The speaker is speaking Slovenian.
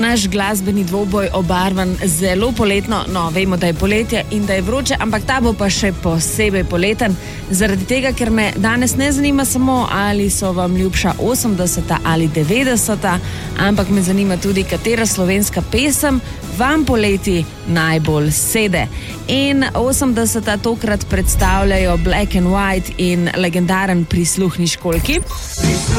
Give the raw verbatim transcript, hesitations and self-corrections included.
Naš glasbeni dvoboj obarvan zelo poletno, no, vemo, da je poletje in da je vroče, ampak ta bo pa še posebej poleten, zaradi tega, ker me danes ne zanima samo, ali so vam ljubša osemdeseta ali devetdeseta, ampak me zanima tudi, katera slovenska pesem vam poleti najbolj sede. In osemdeseta tokrat predstavljajo Black and White in legendaren Prisluhni školjki.